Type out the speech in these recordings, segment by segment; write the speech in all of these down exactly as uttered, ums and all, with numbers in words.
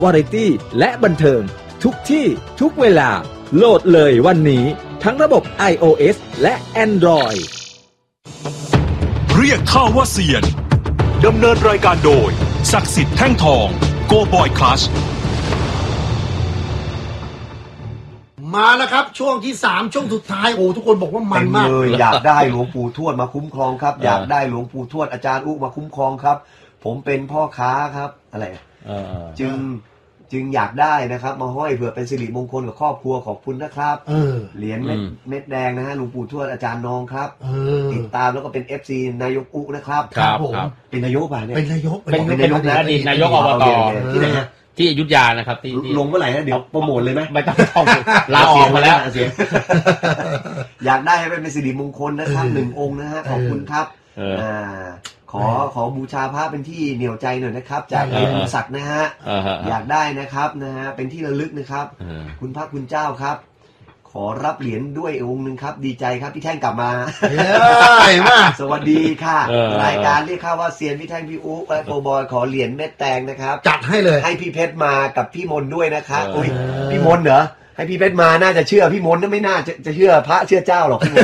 วาไรตี้และบันเทิงทุกที่ทุกเวลาโหลดเลยวันนี้ทั้งระบบ iOS และ Android เรียกข้าว่าเซียนดำเนินรายการโดยศักดิ์สิทธิ์แท่งทองโกบอยคลัชมาแล้วครับช่วงที่สามช่วงสุดท้ายโอ้ทุกคนบอกว่ามันมากเลยอยากได้หลวงปู่ทวดมาคุ้มครองครับอยากได้หลวงปู่ทวดอาจารย์อุมาคุ้มครองครับผมเป็นพ่อค้าครับอะไรจึงจึงอยากได้นะครับมาห้อยเผื่อเป็นสิริมงคลกับครอบครัวขอบคุณนะครับเหรียญเม็ดเม็ดแดงนะฮะหลวงปู่ทวดอาจารย์น้องครับติดตามแล้วก็เป็น เอฟ ซี นายกอุนะครับครับผมเป็นนายกป่ะเนี่ยเป็นนายกเป็นเป็นอดีตนายกอบตที่ไหนฮะที่อยุธยานะครับที่ลงเมื่อไหร่นะเดี๋ยวโปรโมทเลยไหมไม่ต้องต้องลาออกมาแล้วอยากได้ให้เป็นสิริมงคลนะครับหนึ่งองค์นะฮะขอบคุณครับขอขอบูชาพระเป็นที่เหนี่ยวใจหน่อยนะครับจากเรียนศักดิ์นะฮะอยากได้นะครับนะฮะเป็นที่ระลึกนะครับคุณพระคุณเจ้าครับขอรับเหรียญด้วยองค์หนึ่งครับดีใจครับพี่แท่งกลับมาเฮ้ยมากสวัสดีค่ะรายการเรียกข้าว่าเซียนพี่แท่งพี่อุ๊และโกบอยขอเหรียญเม็ดแตงนะครับจัดให้เลยให้พี่เพชรมากับพี่มนด้วยนะครับอุ้ยพี่มนเหรอให้พี่เพชรมาน่าจะเชื่อพี่มนไม่น่าจะจะเชื่อพระเชื่อเจ้าหรอกพี่มน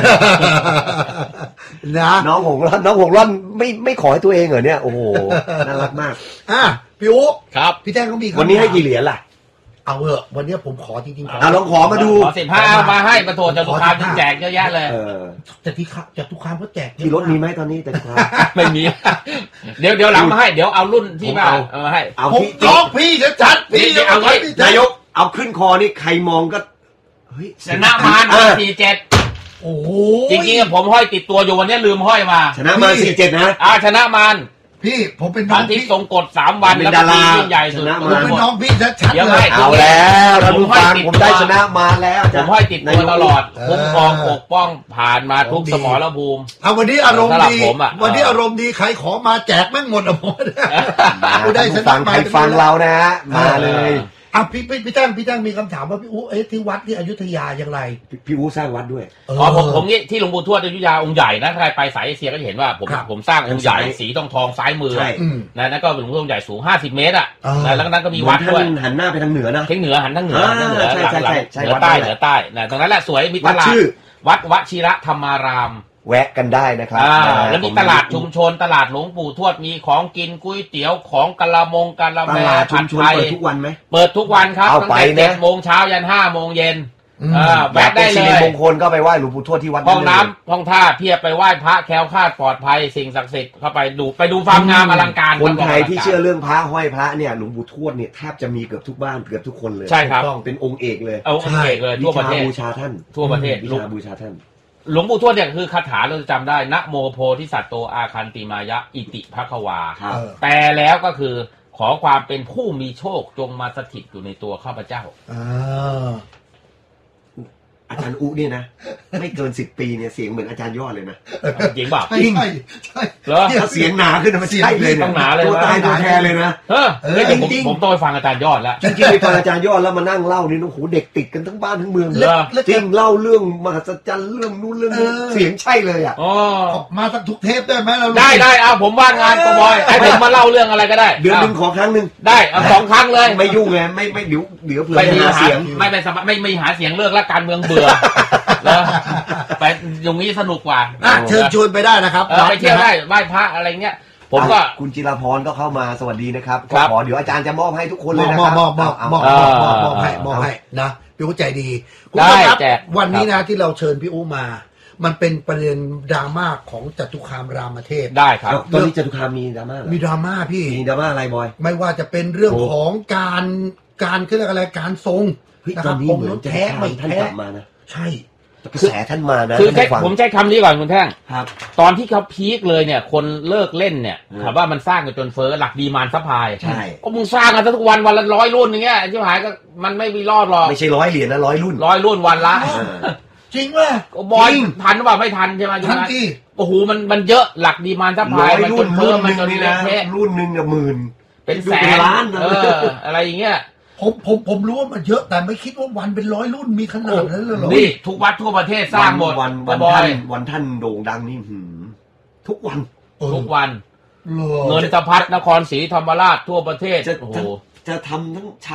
นะน้องหงร่อนน้องหงร่อนไม่ไม่ขอให้ตัวเองเหรอเนี่ยโอ้โหน่ารักมากอ่ะพี่อุ๊ครับพี่แท่งเขามีวันนี้ให้กี่เหรียญล่ะเอาเถอะวันนี้ผมขอจริงๆขอลองขอมาดูขอสิบห้ามาให้ประโถจตุคามแจกเยอะแยะเลยแต่ที่จตุคามก็แจกที่รถมีไหมตอนนี้จตุคามไม่มีเดี๋ยวเดี๋ยวหลังมาให้เดี๋ยวเอารุ่นที่มาเอามาให้เอาพี่จอกพี่จะจัดพี่เอาไว้นายกเอาขึ้นคอนี่ใครมองก็เฮ้ยชนะมารสี่เจ็ดโอ้โหจริงๆผมห้อยติดตัวอยู่วันนี้ลืมห้อยมาชนะมารสี่เจ็ดนะอ่าชนะมารพี่ผมเป็นน้องพี่ทรงกฎสามวันแล้วก็ยิ่งใหญ่สุดผมเป็นน้องพี่ชัดๆเลยเอาแล้วท่านผู้ฟังผมได้ชนะมาแล้วผมห้อยติดตัวตลอดคุ้มครองปกป้องผ่านมาทุกสมรภูมิเอาวันนี้อารมณ์ดีวันนี้อารมณ์ดีใครขอมาแจกแม่งหมดอ่ะหมดได้ชนะมาใครฟังเรานะฮะมาเลยอ่ะพี่พี่แจ้งพี่แจ้งมีคำถามว่าพี่อู้เอ๊ะที่วัดที่อยุธยาอย่างไรพี่อู้สร้างวัดด้วยอ๋อผมผมนี่ที่หลวงปู่ทวดอยุธยาองค์ใหญ่นะใครไปสายเอเชียก็จะเห็นว่าผมผมสร้างองค์ใหญ่สีทองทองซ้ายมือนะนั่นก็เป็นหลวงปู่องค์ใหญ่สูงห้าสิบเมตรอ่ะแล้วนั้นก็มีวัดด้วยหันหน้าไปทางเหนือนะทางเหนือหันทางเหนือทางเหนือหลังหลังเหนือใต้เหนือใต้นะตรงนั้นแหละสวยมีตลาดวัดวชิระธรรมารามแวะกันได้นะครับแล้วมีตลาดชุมชนตลาดหลวงปู่ทวดมีของกินก๋วยเตี๋ยวของกะละมงกะละแมชุมชนเปิดทุกวันไหมเปิดทุกวันครับตั้งแต่เจ็ดโมงเช้ายันห้าโมงเย็นแวะได้เลยมงคลก็ไปไหว้หลวงปู่ทวดที่วัดห้องน้ำห้องท่าเพียบไปไหว้พระแคล้วคลาดปลอดภัยสิ่งศักดิ์สิทธิ์เข้าไปดูไปดูความงามอลังการคนไทยที่เชื่อเรื่องพระห้อยพระเนี่ยหลวงปู่ทวดเนี่ยแทบจะมีเกือบทุกบ้านเกือบทุกคนเลยใช่ครับต้องเป็นองค์เอกเลยเอาองค์เอกเลยทั่วประเทศบูชาท่านทั่วประเทศบูชาบูชาท่านหลวงปู่ทวดเนี่ยคือคาถาเราจะจำได้นะโมโพธิสัตว์โตอาคันติมายะอิติภควาแปลแล้วก็คือขอความเป็นผู้มีโชคจงมาสถิตอยู่ในตัวข้าพเจ้าอาจารย์อุเนี่ยนะไม่เกินสิบปีเนี่ยเสียงเหมือนอาจารย์ยอดเลยนะจริงเปล่าจริงใช่ถ้าเสียงหนาขึ้นมันใช่เลยต้องหนาเลยตัวตายตัวแทนเลยนะเออจริงจริงผมต้องไปฟังอาจารย์ยอดแล้วจริงๆไปฟังอาจารย์ยอดแล้วมานั่งเล่านี่โอ้โหเด็กติดกันทั้งบ้านทั้งเมืองเลยจริงเล่าเรื่องมหัศจรรย์เรื่องนู้นเรื่องนี้เสียงใช่เลยอ่ะอ๋อมาสักทุกเทปได้ไหมเราได้ได้เอาผมว่างงานก็บอยให้ผมมาเล่าเรื่องอะไรก็ได้เดือนหนึ่งขอครั้งหนึ่งได้เอาสองครั้งเลยไม่ยุ่งไงไม่ไม่เดี๋ยวเดี๋ยวเผื่อหาเสียงไม่ไม่ไม่ไม่หาเสียงเลิกแล้วการเมืองเบื่อแล้วไปตรงนี้สนุกกว่าเชิญชวนไปได้นะครับไปเที่ยวได้ไหว้พระอะไรเงี้ยผมก็คุณจิรพรก็เข้ามาสวัสดีนะครับขอเดี๋ยวอาจารย์จะมอบให้ทุกคนเลยนะครับมอบมอบมอบมอบมอบให้มอบให้นะพี่อู้ใจดีคุณผู้ชมครับวันนี้นะที่เราเชิญพี่อู้มามันเป็นประเด็นดราม่าของจตุคามรามเทพได้ครับตอนนี้จตุคามมีดราม่ามีดราม่าพี่มีดราม่าอะไรบอยไม่ว่าจะเป็นเรื่องของการการเรียกอะไรการทรงนะครับผมเหมือนแท้ไม่แท้มานะใช่กระแสท่านมานะคือผมใช้คำนี้ก่อนคุณแท่งครับตอนที่เขาพีคเลยเนี่ยคนเลิกเล่นเนี่ยถามว่ามันสร้างกันจนเฟ้อหลักดีมานซัพพลายใช่ก็มึงสร้างกันทุกวันวันละร้อยรุ่นอย่างเงี้ยที่หายก็มันไม่มีรอดหรอกไม่ใช่ร้อยเหรียญนะร้อยรุ่นร้อยรุ่นวันละจริงป่ะบอยทันหรือเปล่าไม่ทันใช่ไหมทันที่โอ้โหมันมันเยอะหลักดีมานซัพพลายมันจนเฟ้อมันจนเละเทะรุ่นหนึ่งกับหมื่นเป็นแสนล้านเอออะไรอย่างเงี้ยผมผมผมรู้ว่ามันเยอะแต่ไม่คิดว่าวันเป็นร้อยรุ่นมีขนาดนั้นเลยหรอนี่ทุกวัดทั่วประเทศสร้างหมดวันวันท่านวันท่านโด่งดังนี่หืมทุกวันทุกวันเงินสะพัดนครศรีธรรมราชทั่วประเทศโอ้โหจะทำทั้ง